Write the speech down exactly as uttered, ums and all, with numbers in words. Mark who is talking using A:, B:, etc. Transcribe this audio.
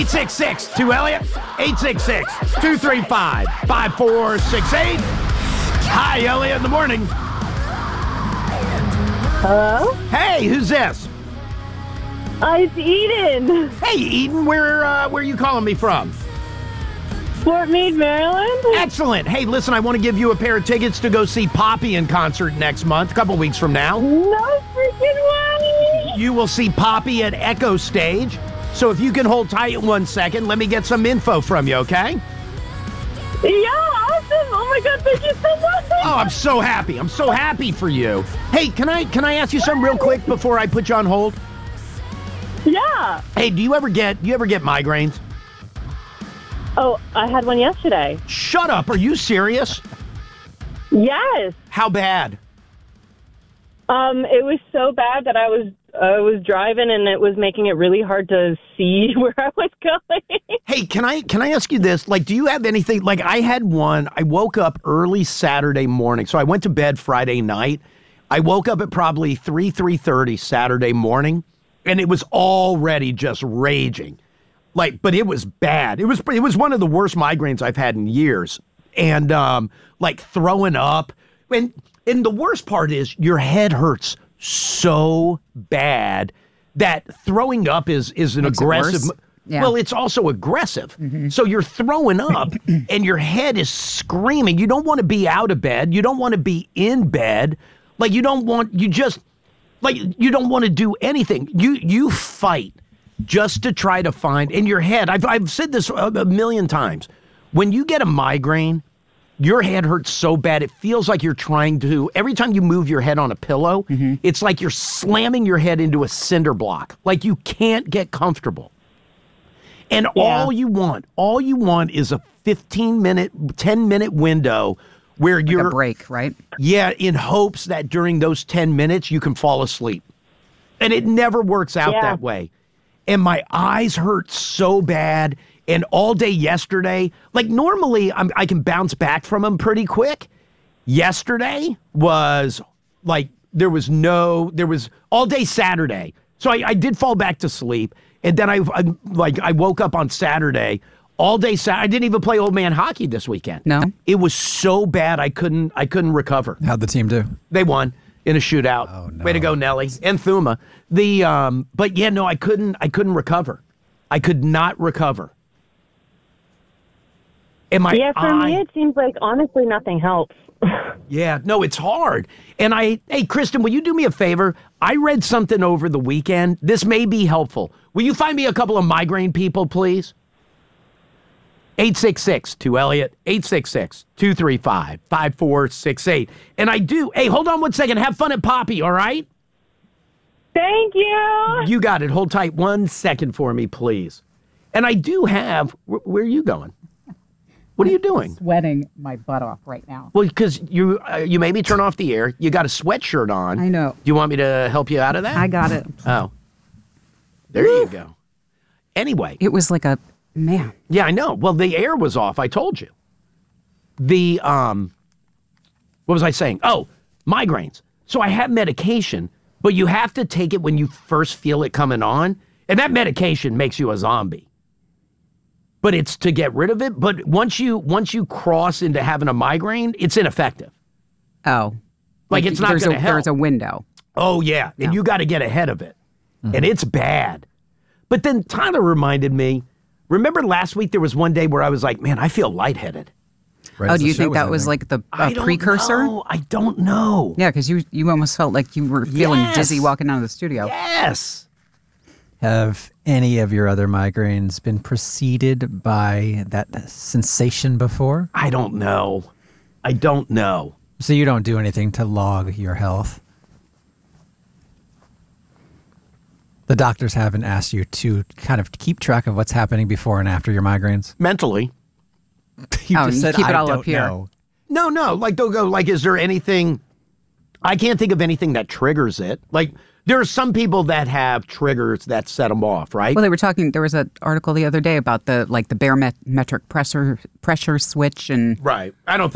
A: eight six six two Elliott, eight six six two three five five four six eight. Hi, Elliott in the morning.
B: Hello?
A: Hey, who's this?
B: Uh, it's Eden.
A: Hey, Eden, where uh, where are you calling me from?
B: Fort Meade, Maryland.
A: Excellent. Hey, listen, I want to give you a pair of tickets to go see Poppy in concert next month, a couple weeks from now.
B: No freaking way.
A: You will see Poppy at Echo Stage. So if you can hold tight one second, let me get some info from you, okay?
B: Yeah, awesome. Oh my God, thank you so much.
A: Oh, I'm so happy. I'm so happy for you. Hey, can I can I ask you something real quick before I put you on hold?
B: Yeah.
A: Hey, do you ever get do you ever get migraines?
B: Oh, I had one yesterday.
A: Shut up. Are you serious?
B: Yes.
A: How bad?
B: Um, it was so bad that I was I was driving and it was making it really hard to see where I was going.
A: Hey, can I can I ask you this? Like, do you have anything? Like, I had one. I woke up early Saturday morning, so I went to bed Friday night. I woke up at probably three three thirty Saturday morning, and it was already just raging. Like, but it was bad. It was it was one of the worst migraines I've had in years, and um, like throwing up. And and the worst part is your head hurts so bad that throwing up is is an
C: Makes it
A: aggressive.
C: worse? Yeah.
A: Well, it's also aggressive. Mm-hmm. So you're throwing up and your head is screaming. You don't want to be out of bed. You don't want to be in bed. Like, you don't want, you just, like, you don't want to do anything. You you fight just to try to find, in your head, I've, I've said this a, a million times, when you get a migraine, your head hurts so bad, it feels like you're trying to, every time you move your head on a pillow, mm-hmm. it's like you're slamming your head into a cinder block. Like, you can't get comfortable. And yeah. all you want, all you want is a fifteen minute, ten minute window where
C: like
A: you're...
C: a break, right?
A: Yeah, in hopes that during those ten minutes you can fall asleep. And it never works out
B: yeah.
A: that way. And my eyes hurt so bad. And all day yesterday, like normally I'm, I can bounce back from them pretty quick. Yesterday was like, there was no, there was all day Saturday. So I, I did fall back to sleep. And then I, I like I woke up on Saturday, all day Saturday. I didn't even play old man hockey this weekend.
C: No.
A: It was so bad I couldn't I couldn't recover.
D: How'd the team do?
A: They won in a shootout.
D: Oh, no.
A: Way to go, Nelly and Thuma. The um, but yeah, no, I couldn't I couldn't recover. I could not recover. And my
B: yeah, for
A: eye,
B: me, it seems like honestly nothing helps.
A: yeah, no, it's hard. And I, hey, Kristen, will you do me a favor? I read something over the weekend. This may be helpful. Will you find me a couple of migraine people, please? eight six six two Elliott, eight six six two three five five four six eight. And I do, hey, hold on one second. Have fun at Poppy, all right?
B: Thank you.
A: You got it. Hold tight one second for me, please. And I do have, wh- where are you going? What are you doing?
C: Sweating my butt off right now.
A: Well, because you uh, you made me turn off the air. You got a sweatshirt on.
C: I know.
A: Do you want me to help you out of that?
C: I got it.
A: Oh. There you go. Anyway.
C: It was like a, man.
A: Yeah, I know. Well, the air was off. I told you. The, um, what was I saying? Oh, migraines. So I have medication, but you have to take it when you first feel it coming on. And that medication makes you a zombie. But it's to get rid of it. But once you once you cross into having a migraine, it's ineffective.
C: Oh.
A: Like, it's not
C: there's
A: going to
C: a,
A: help.
C: There's a window.
A: Oh, yeah.
C: Yeah.
A: And you got to get ahead of it. Mm-hmm. And it's bad. But then Tyler reminded me, remember last week there was one day where I was like, man, I feel lightheaded.
D: Right
C: Oh,
D: as
C: do
D: the
C: you
D: show
C: think that was
D: ending.
C: like the
A: I
C: uh,
A: don't
C: precursor?
A: know. I don't know.
C: Yeah, because you, you almost felt like you were feeling
A: Yes.
C: dizzy walking out of the studio.
A: Yes.
D: Have any of your other migraines been preceded by that sensation before?
A: I don't know. I don't know.
D: So you don't do anything to log your health? The doctors haven't asked you to kind of keep track of what's happening before and after your migraines?
A: Mentally.
D: You
C: Oh,
D: just
C: you
D: said,
C: keep it
D: "I
C: all up
D: don't
C: here."
D: know."
A: No, no. Like, they'll go, like, is there anything? I can't think of anything that triggers it. Like, there are some people that have triggers that set them off, right?
C: Well, they were talking, there was an article the other day about the, like, the barometric pressure, pressure switch and...
A: Right. I don't think.